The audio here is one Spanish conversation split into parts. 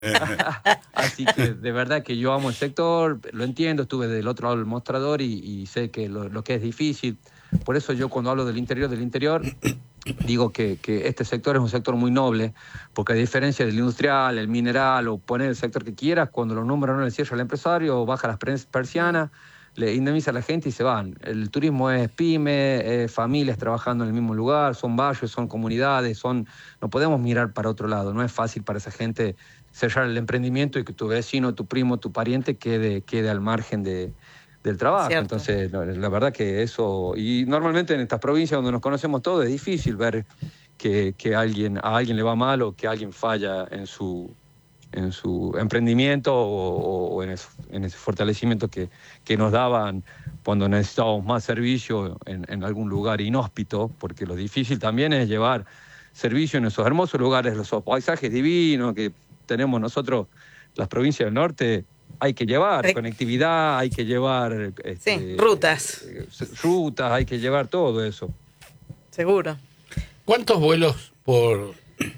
Así que de verdad que yo amo el sector, lo entiendo, estuve del otro lado del mostrador y sé que lo que es difícil. Por eso yo cuando hablo del interior, digo que este sector es un sector muy noble, porque a diferencia del industrial, el mineral o poner el sector que quieras, cuando los números no le cierra al empresario, baja las persianas, le indemniza a la gente y se van. El turismo es pyme, es familias trabajando en el mismo lugar, son barrios, son comunidades, no podemos mirar para otro lado, no es fácil para esa gente cerrar el emprendimiento y que tu vecino, tu primo, tu pariente quede al margen del trabajo. Cierto. Entonces, la verdad que eso, y normalmente en estas provincias donde nos conocemos todos, es difícil ver que a alguien le va mal o que alguien falla en su emprendimiento o en ese fortalecimiento que nos daban cuando necesitábamos más servicio en algún lugar inhóspito, porque lo difícil también es llevar servicio en esos hermosos lugares, esos paisajes divinos que tenemos nosotros, las provincias del norte. Hay que llevar conectividad, hay que llevar rutas, hay que llevar todo eso. Seguro. ¿Cuántos vuelos por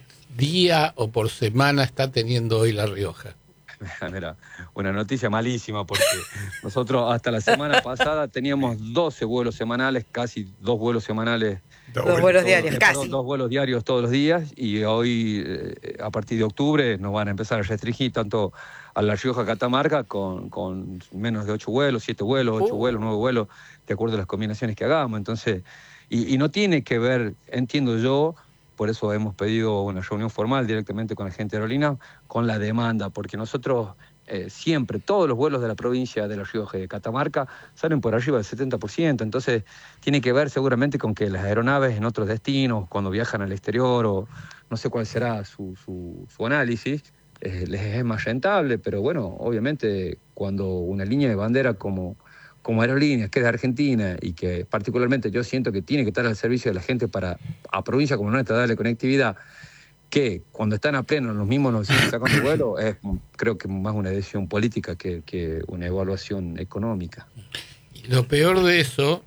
día o por semana está teniendo hoy La Rioja? Mira, una noticia malísima, porque nosotros hasta la semana pasada teníamos 12 vuelos semanales, casi 2 vuelos semanales. Dos vuelos diarios, casi. 2 vuelos diarios todos los días, y hoy, a partir de octubre, nos van a empezar a restringir tanto a La Rioja, Catamarca, con menos de 8 vuelos, 7 vuelos, 8 vuelos, 9 vuelos, de acuerdo a las combinaciones que hagamos. Entonces, y no tiene que ver, entiendo yo, por eso hemos pedido una reunión formal directamente con la gente de aerolínea, con la demanda, porque nosotros siempre, todos los vuelos de la provincia de La Rioja y de Catamarca salen por arriba del 70%, entonces tiene que ver seguramente con que las aeronaves en otros destinos, cuando viajan al exterior, o no sé cuál será su análisis, les es más rentable, pero bueno, obviamente cuando una línea de bandera como Aerolíneas, que es de Argentina y que particularmente yo siento que tiene que estar al servicio de la gente a provincia como nuestra, darle conectividad, que cuando están a pleno los mismos nos siguen sacando vuelo, es creo que más una decisión política que una evaluación económica. Y lo peor de eso,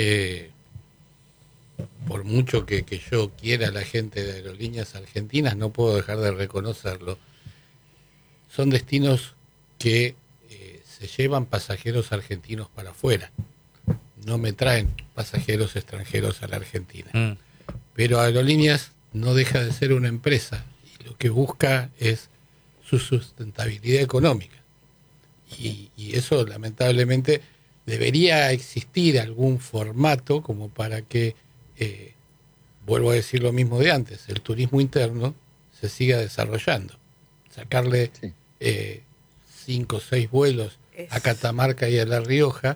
por mucho que yo quiera a la gente de Aerolíneas Argentinas, no puedo dejar de reconocerlo, son destinos que se llevan pasajeros argentinos para afuera. No me traen pasajeros extranjeros a la Argentina. Pero Aerolíneas no deja de ser una empresa y lo que busca es su sustentabilidad económica. Y eso, lamentablemente, debería existir algún formato como para que, vuelvo a decir lo mismo de antes, el turismo interno se siga desarrollando. Sacarle 5 o 6 vuelos a Catamarca y a La Rioja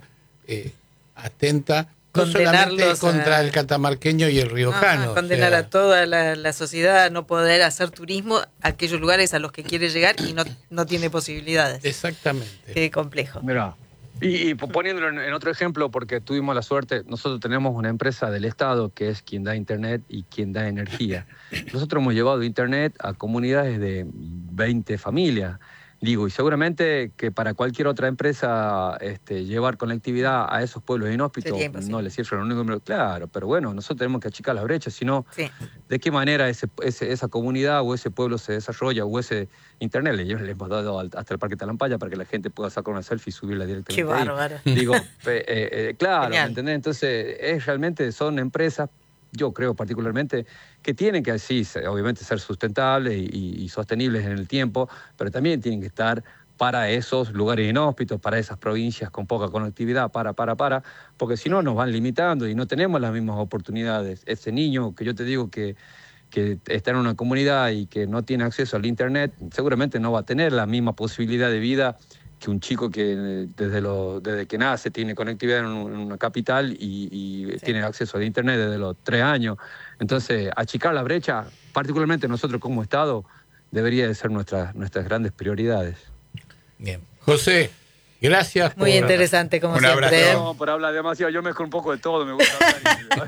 atenta no solamente contra el catamarqueño y el riojano. Condenar a toda la sociedad a no poder hacer turismo a aquellos lugares a los que quiere llegar y no tiene posibilidades. Exactamente. Qué complejo. Mira, y poniéndolo en otro ejemplo, porque tuvimos la suerte, nosotros tenemos una empresa del Estado que es quien da internet y quien da energía. Nosotros hemos llevado internet a comunidades de 20 familias. Digo, y seguramente que para cualquier otra empresa llevar conectividad a esos pueblos inhóspitos no les cierran un número, claro, pero bueno, nosotros tenemos que achicar las brechas, sino de qué manera esa comunidad o ese pueblo se desarrolla, o ese internet, le hemos dado hasta el Parque Talampaya para que la gente pueda sacar una selfie y subirla directamente. Qué bárbaro. Digo, claro, ¿me entendés? Entonces, realmente son empresas, yo creo particularmente, que tienen que así, obviamente, ser sustentables y sostenibles en el tiempo, pero también tienen que estar para esos lugares inhóspitos, para esas provincias con poca conectividad, porque si no nos van limitando y no tenemos las mismas oportunidades. Ese niño que yo te digo que está en una comunidad y que no tiene acceso al internet, seguramente no va a tener la misma posibilidad de vida que un chico que desde que nace tiene conectividad en una capital y tiene acceso al internet desde los 3 años. Entonces, achicar la brecha, particularmente nosotros como Estado, debería de ser nuestras grandes prioridades. Bien. José, gracias. Muy interesante, como siempre. No, por hablar demasiado, yo mezclo un poco de todo, me gusta hablar.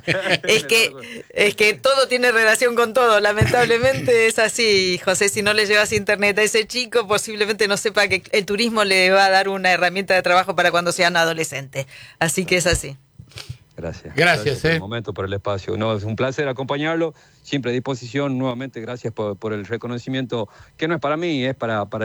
Es que todo tiene relación con todo, lamentablemente es así, José. Si no le llevas internet a ese chico, posiblemente no sepa que el turismo le va a dar una herramienta de trabajo para cuando sean adolescentes. Así que es así. Gracias, por el momento, por el espacio. No, es un placer acompañarlo, siempre a disposición. Nuevamente, gracias por el reconocimiento, que no es para mí, es para